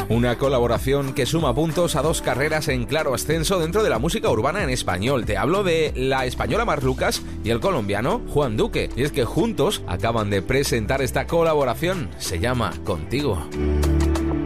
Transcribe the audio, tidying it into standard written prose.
Una colaboración que suma puntos a dos carreras en claro ascenso dentro de la música urbana en español. Te hablo de la española Mar Lucas y el colombiano Juan Duque. Y es que juntos acaban de presentar esta colaboración. Se llama Contigo.